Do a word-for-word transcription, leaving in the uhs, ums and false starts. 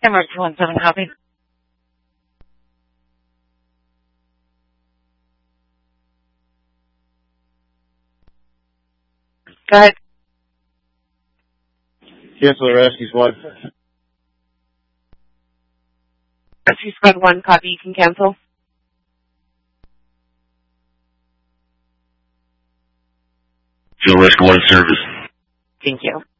Hammer two one seven, copy. Go ahead. Cancel the rescue squad. Rescue squad one, copy. You can cancel. Field Rescue one service. Thank you.